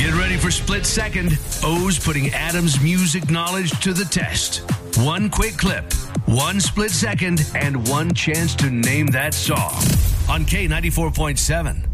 Get ready for Split Second. O's putting Adam's music knowledge to the test. One quick clip, one split second, and one chance to name that song on K94.7.